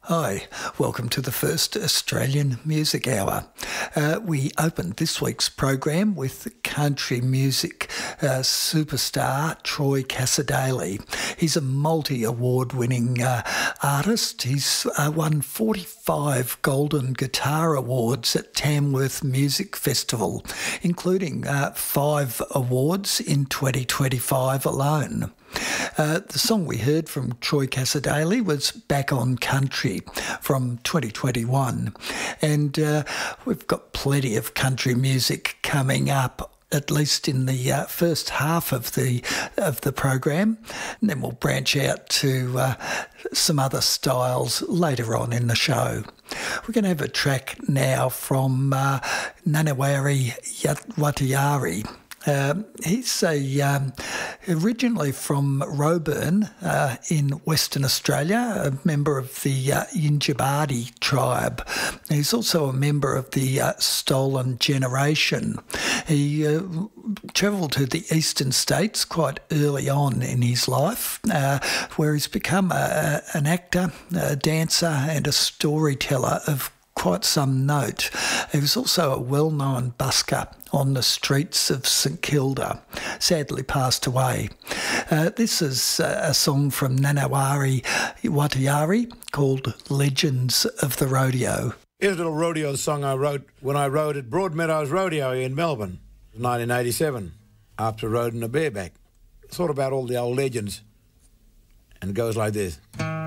Hi, welcome to the first Australian Music Hour. We opened this week's program with country music superstar Troy Cassar-Daley. He's a multi-award winning artist. He's won 45 Golden Guitar Awards at Tamworth Music Festival, including 5 awards in 2025 alone. The song we heard from Troy Cassar-Daley was Back on Country from 2021. And we've got plenty of country music coming up, at least in the first half of the program. And then we'll branch out to some other styles later on in the show. We're going to have a track now from Nanawari Watayari. He's originally from Roebourne in Western Australia, a member of the Yindjibarndi tribe. He's also a member of the Stolen Generation. He travelled to the eastern states quite early on in his life, where he's become an actor, a dancer and a storyteller of quite some note. He was also a well-known busker on the streets of St Kilda, sadly passed away. This is a song from Nanawari Watayari called Legends of the Rodeo. Here's a little rodeo song I wrote when I rode at Broadmeadows Rodeo in Melbourne, 1987, after riding a bareback. Thought about all the old legends, and it goes like this.